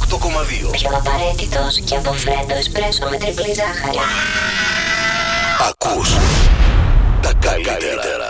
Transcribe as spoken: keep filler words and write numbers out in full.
οκτώ κόμμα δύο. Πιο απαραίτητος και από φρέντο εσπρέσο με τριπλή ζάχαρη. Ακούς τα καλύτερα.